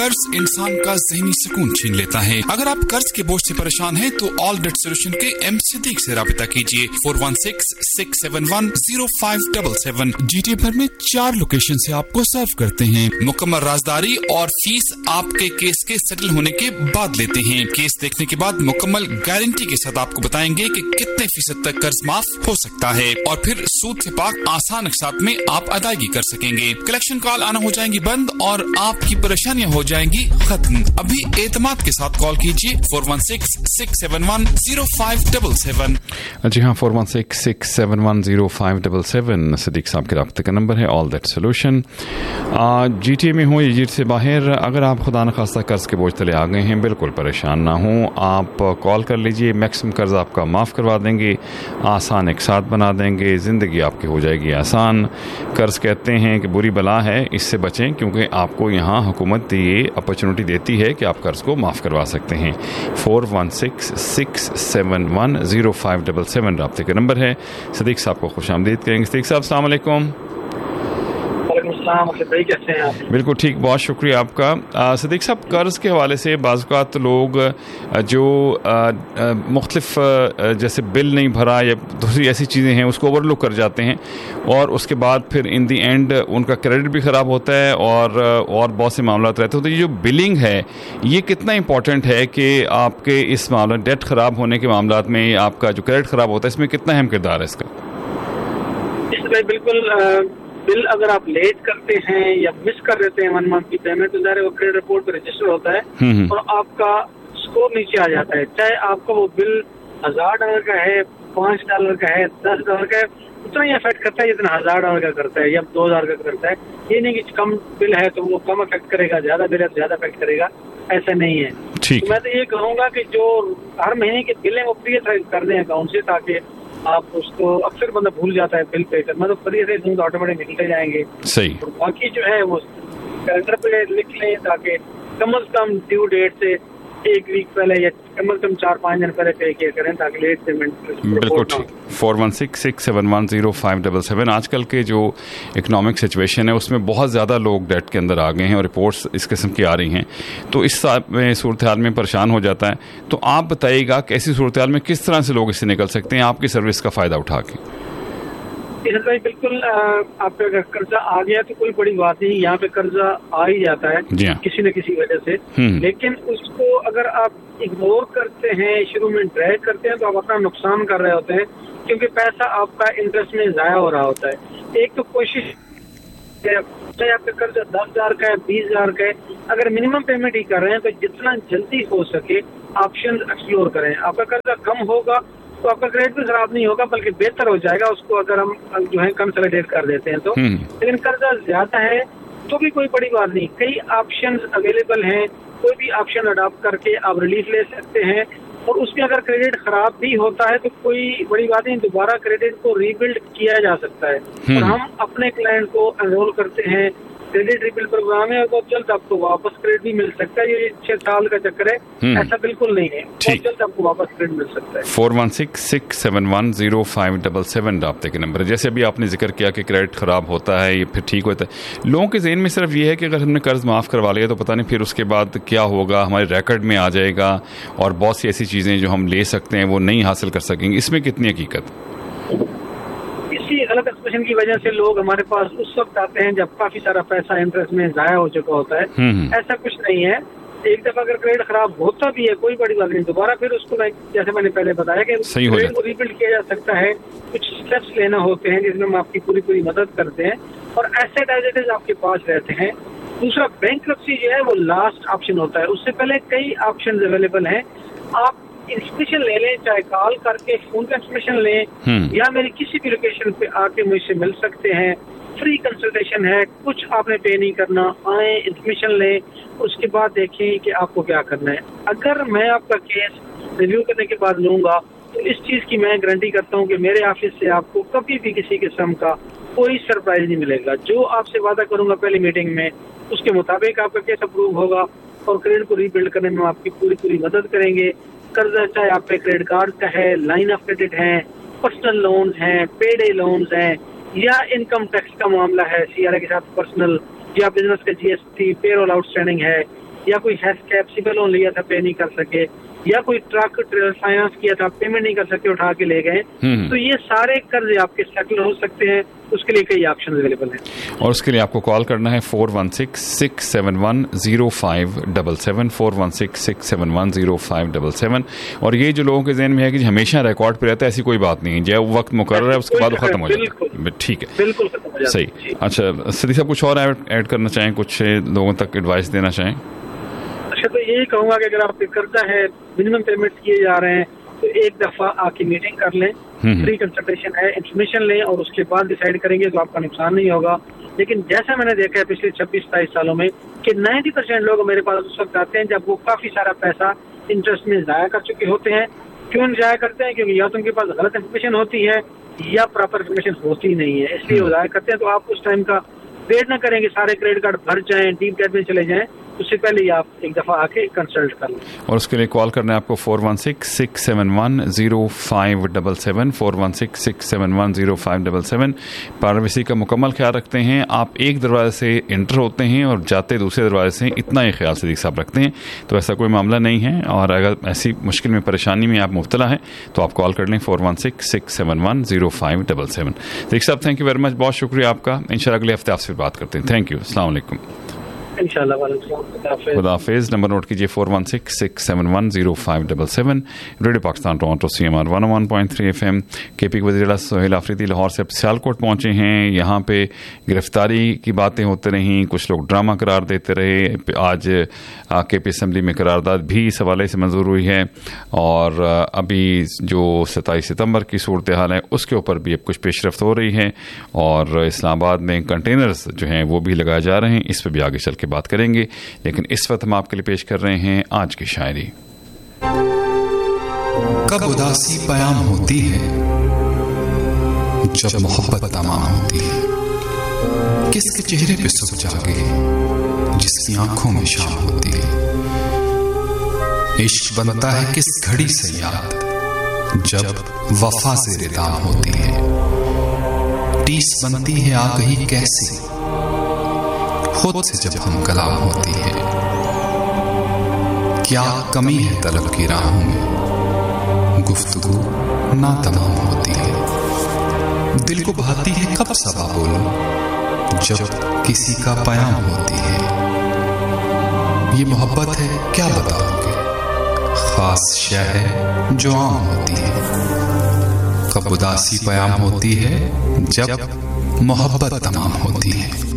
कर्ज इंसान का ज़हनी सुकून छीन लेता है। अगर आप कर्ज के बोझ से परेशान हैं तो ऑल डेट सोल्यूशन के एम सिद्दीक से राबिता कीजिए 4166710577। जीटी भर में 4 लोकेशन से आपको सर्व करते हैं। मुकम्मल राजदारी और फीस आपके केस के सेटल होने के बाद लेते हैं। केस देखने के बाद मुकम्मल गारंटी के साथ आपको बताएंगे कि कितने फीसद तक कर्ज माफ हो सकता है और फिर सूद से पाक आसान अक़सात में आप अदायगी कर सकेंगे। कलेक्शन कॉल आना हो जाएंगी बंद और आपकी परेशानियां हो जाएंगी खत्म। अभी एतमाद के साथ कॉल कीजिए 4166710577। जी हाँ, 4166710577 सिद्दीक साहब के राब्ते का नंबर है। All that solution. जीटी में हो या जीटी से बाहर, अगर आप खुदा न खास्ता कर्ज के बोझ तले आ गए हैं, बिल्कुल परेशान ना हो, आप कॉल कर लीजिए। मैक्सिमम कर्ज आपका माफ़ करवा देंगे, आसान एक साथ बना देंगे, ज़िंदगी आपकी हो जाएगी आसान। कर्ज कहते हैं कि बुरी बला है, इससे बचें क्योंकि आपको यहाँ हुकूमत ये अपॉर्चुनिटी देती है कि आप कर्ज को माफ़ करवा सकते हैं। 4166710577 राब्ते का नंबर है। सिद्दीक साहब को खुशामदीद करेंगे। सिद्दीक साहब अस्सलाम वालेकुम। भाई कैसे हैं आप? बिल्कुल ठीक, बहुत शुक्रिया आपका। सिद्दीक साहब, कर्ज के हवाले से बाज़ औक़ात लोग जो मुख्तलिफ जैसे बिल नहीं भरा या दूसरी ऐसी चीज़ें हैं उसको ओवरलुक कर जाते हैं और उसके बाद फिर इन दी एंड उनका क्रेडिट भी ख़राब होता है और बहुत से मामला रहते हैं। तो ये जो बिलिंग है ये कितना इंपॉर्टेंट है कि आपके इस मामला डेट ख़राब होने के मामला में आपका जो क्रेडिट ख़राब होता है इसमें कितना अहम किरदार है इसका? इसमें बिल्कुल बिल अगर आप लेट करते हैं या मिस कर देते हैं 1 मंथ की पेमेंट, तो वो क्रेडिट रिपोर्ट पे रजिस्टर होता है और आपका स्कोर नीचे आ जाता है। चाहे आपका वो बिल $1000 का है, $5 का है, $10 का है, उतना ही इफेक्ट करता है जितना $1000 का करता है या 2000 का करता है। ये नहीं कि कम बिल है तो वो कम इफेक्ट करेगा, ज्यादा बिल है तो ज्यादा इफेक्ट करेगा, ऐसा नहीं है। तो मैं तो ये कहूँगा कि जो हर महीने की बिलें वो प्रिय कर दें अकाउंट से, ताकि आप उसको अक्सर बंदा भूल जाता है बिल पे करना, तो फ्री से दूध ऑटोमेटिक निकलते जाएंगे। सही। तो बाकी जो है वो कैलेंडर पे लिख लें ताकि कम से कम ड्यू डेट से 1 वीक पहले या कम से कम 4-5 दिन पहले पे किया करें ताकि लेट पेमेंट। बिल्कुल ठीक। 4166710577। आजकल के जो इकोनॉमिक सिचुएशन है उसमें बहुत ज़्यादा लोग डेट के अंदर आ गए हैं और रिपोर्ट्स इस किस्म की आ रही हैं, तो इस सूरत हाल में परेशान हो जाता है। तो आप बताइएगा कि ऐसी सूरत हाल में किस तरह से लोग इससे निकल सकते हैं आपकी सर्विस का फ़ायदा उठा के? बिल्कुल, आपका अगर कर्जा आ गया तो कोई बड़ी बात नहीं, यहाँ पे कर्जा आ ही जाता है किसी न किसी वजह से, लेकिन उसको अगर आप इग्नोर करते हैं, शुरू में ड्रैग करते हैं, तो आप अपना नुकसान कर रहे होते हैं क्योंकि पैसा आपका इंटरेस्ट में जाया हो रहा होता है। एक तो कोशिश, चाहे आपका कर्जा 10,000 का है, 20,000 का है, अगर मिनिमम पेमेंट ही कर रहे हैं तो जितना जल्दी हो सके ऑप्शन एक्सप्लोर करें। आपका कर्जा कम होगा तो आपका क्रेडिट भी खराब नहीं होगा बल्कि बेहतर हो जाएगा उसको अगर हम जो है कंसोलिडेट कर देते हैं तो। लेकिन कर्जा ज्यादा है तो भी कोई बड़ी बात नहीं, कई ऑप्शंस अवेलेबल हैं, कोई भी ऑप्शन अडॉप्ट करके आप रिलीफ ले सकते हैं। और उसमें अगर क्रेडिट खराब भी होता है तो कोई बड़ी बात नहीं, दोबारा क्रेडिट को रीबिल्ड किया जा सकता है। और हम अपने क्लाइंट को एनरोल करते हैं, क्रेडिट रिबिल्ड प्रोग्राम है, बहुत जल्द आपको वापस क्रेडिट भी मिल सकता है। ये 6 साल का चक्कर है, ऐसा बिल्कुल नहीं है, बहुत जल्द आपको वापस क्रेडिट मिल सकता है। 4166710577 राब्ते के नंबर है। जैसे अभी आपने जिक्र किया कि क्रेडिट खराब होता है, ये फिर ठीक होता है, लोगों के ज़हन में सिर्फ ये है कि अगर हमने कर्ज माफ़ करवा लिया तो पता नहीं फिर उसके बाद क्या होगा, हमारे रिकॉर्ड में आ जाएगा और बहुत सी ऐसी चीज़ें जो हम ले सकते हैं वो नहीं हासिल कर सकेंगे। इसमें कितनी हकीकत? इसी गलत एक्सप्रेशन की वजह से लोग हमारे पास उस वक्त आते हैं जब काफी सारा पैसा इंटरेस्ट में जाया हो चुका होता है। ऐसा कुछ नहीं है, एक दफा अगर क्रेडिट खराब होता भी है कोई बड़ी बात नहीं, दोबारा फिर उसको जैसे मैंने पहले बताया कि क्रेडिट को रीबिल्ड किया जा सकता है। कुछ स्टेप्स लेना होते हैं जिसमें हम आपकी पूरी मदद करते हैं और एसेट एज इट इज आपके पास रहते हैं। दूसरा, बैंक्रप्सी जो है वो लास्ट ऑप्शन होता है, उससे पहले कई ऑप्शन अवेलेबल हैं। आप इंफॉर्मेशन ले लें, चाहे कॉल करके फोन पे इंफॉर्मेशन लें या मेरी किसी भी लोकेशन पे आके मुझसे मिल सकते हैं। फ्री कंसल्टेशन है, कुछ आपने पे नहीं करना, आए इंफॉर्मेशन लें, उसके बाद देखें कि आपको क्या करना है। अगर मैं आपका केस रिव्यू करने के बाद लूंगा तो इस चीज की मैं गारंटी करता हूँ कि मेरे ऑफिस से आपको कभी भी किसी किस्म का कोई सरप्राइज नहीं मिलेगा। जो आपसे वादा करूंगा पहली मीटिंग में उसके मुताबिक आपका केस अप्रूव होगा और क्रेडिट को रीबिल्ड करने में आपकी पूरी मदद करेंगे। कर्जा चाहे आप पे क्रेडिट कार्ड का है, लाइन ऑफ क्रेडिट है, पर्सनल लोन्स हैं, पेडे लोन्स हैं, या इनकम टैक्स का मामला है, सीआरए के साथ पर्सनल, या बिजनेस का जीएसटी पेरोल आउटस्टैंडिंग है, یا کوئی ہیلتھ کیپ سول لون لیا تھا پے نہیں کر سکے, یا کوئی ٹرک فائنانس کیا تھا پیمنٹ نہیں کر سکے اٹھا کے لے گئے, تو یہ سارے قرض آپ کے سیٹل ہو سکتے ہیں. اس کے لیے کئی آپشن اویلیبل ہیں, اور اس کے لیے آپ کو کال کرنا ہے 416-671-0577 416-671-0577. اور یہ جو لوگوں کے ذہن میں ہے کہ ہمیشہ ریکارڈ پہ رہتا ہے, ایسی کوئی بات نہیں ہے. جو وقت مقرر ہے اس کے بعد وہ ختم ہو جاتا ہے. ٹھیک ہے, بالکل ختم ہو جاتا ہے. صحیح. اچھا صدیق صاحب, کچھ اور ایڈ کرنا چاہیں, کچھ لوگوں تک ایڈوائس دینا چاہیں؟ اچھا, تو یہی کہوں گا کہ اگر آپ پہ قرضہ ہے, منیمم پیمنٹ کیے جا رہے ہیں, تو ایک دفعہ آ کے میٹنگ کر لیں, فری کنسلٹیشن ہے, انفارمیشن لیں, اور اس کے بعد ڈیسائیڈ کریں گے تو آپ کا نقصان نہیں ہوگا. لیکن جیسا میں نے دیکھا ہے پچھلے 26-27 سالوں میں کہ 90% لوگ میرے پاس اس وقت آتے ہیں جب وہ کافی سارا پیسہ انٹرسٹ میں ضائع کر چکے ہوتے ہیں. کیوں ضائع کرتے ہیں؟ کیونکہ یا تو ان کے پاس غلط انفارمیشن ہوتی ہے یا پراپر انفارمیشن ہوتی نہیں ہے, اس لیے وہ ضائع کرتے ہیں. تو آپ اس ٹائم کا ویٹ نہ کریں کہ سارے کریڈٹ کارڈ بھر جائیں, ڈیپ ڈیٹ میں چلے جائیں, اس سے پہلے ہی آپ ایک دفعہ آ کے کنسلٹ کر لیں. اور اس کے لیے کال کرنا ہے آپ کو 416-671-0577 416-671-0577. پرائیویسی کا مکمل خیال رکھتے ہیں. آپ ایک دروازے سے انٹر ہوتے ہیں اور جاتے دوسرے دروازے سے, اتنا ہی خیال صدیق صاحب رکھتے ہیں. تو ایسا کوئی معاملہ نہیں ہے, اور اگر ایسی مشکل میں پریشانی میں آپ مبتلا ہیں تو آپ کال کر لیں 416-671-0577. صدیق صاحب تھینک یو ویری مچ, بہت شکریہ آپ کا. انشاءاللہ اگلے ہفتے آپ سے بات کرتے ہیں. تھینک یو, السلام علیکم. انشاءاللہ. خدا حافظ. نمبر نوٹ کیجیے 416-671-0577. Radio Pakistan Toronto CMR 101.3 FM. KP وزیر اعلیٰ سہیل آفریدی لاہور سے اب سیالکوٹ پہنچے ہیں. یہاں پہ گرفتاری کی باتیں ہوتی رہیں, کچھ لوگ ڈرامہ قرار دیتے رہے. آج KP اسمبلی میں قرارداد بھی اس حوالے سے منظور ہوئی ہے, اور ابھی جو 27 ستمبر کی صورتحال ہے اس کے اوپر بھی اب کچھ پیش رفت ہو رہی ہے, اور اسلام آباد میں کنٹینرز جو ہیں وہ بھی لگائے جا رہے ہیں. اس پہ بھی آگے چل کے بات کریں گے, لیکن اس وقت ہم آپ کے لیے پیش کر رہے ہیں آج کی شاعری. کب اداسی پیام ہوتی ہے جب محبت تمام ہوتی ہے, کس کے چہرے پہ صبح جاگے جس کی آنکھوں میں شام ہوتی ہے. عشق بنتا ہے کس گھڑی سے یاد جب وفا زیر دام ہوتی ہے. ٹیس بنتی ہے آگہی کیسی خود سے جب ہم کلام ہوتی ہے. کیا کمی ہے طلب کی راہوں میں گفتگو ناتمام ہوتی ہے. دل کو بھاتی ہے کب صبا بولوں جب کسی کا پیام ہوتی ہے. یہ محبت ہے کیا بتاؤ گے, خاص شے ہے جو عام ہوتی ہے. کب اداسی پیام ہوتی ہے جب محبت تمام ہوتی ہے.